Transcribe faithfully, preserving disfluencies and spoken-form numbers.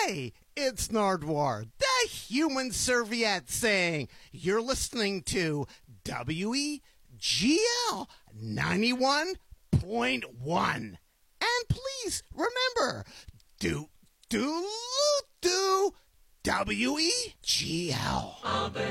Hey, it's Nardwar, the human serviette, saying you're listening to W E G L ninety-one point one. And please remember, do, do, do W E G L.